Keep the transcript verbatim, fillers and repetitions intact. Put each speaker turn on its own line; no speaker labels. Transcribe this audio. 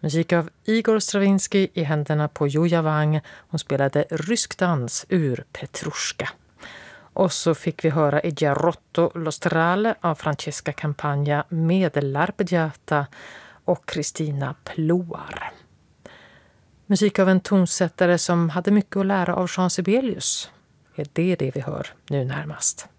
Musik av Igor Stravinsky i händerna på Julia Wang. Hon spelade rysk dans ur Petrushka. Och så fick vi höra I Giarotto lo Strale av Francesca Campagna med L'Arpeggiata och Kristina Ploar. Musik av en tonsättare som hade mycket att lära av Jean Sibelius. Är det det vi hör nu närmast?